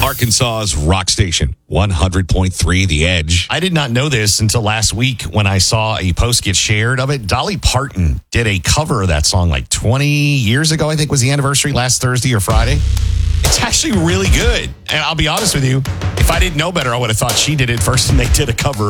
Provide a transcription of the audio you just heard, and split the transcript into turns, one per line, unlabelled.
Arkansas's rock station, 100.3 The Edge.
I did not know this until last week when I saw a post get shared of it. Dolly Parton did a cover of that song like 20 years ago, I think was the anniversary, last Thursday or Friday. It's actually really good. And I'll be honest with you, if I didn't know better, I would have thought she did it first and they did a cover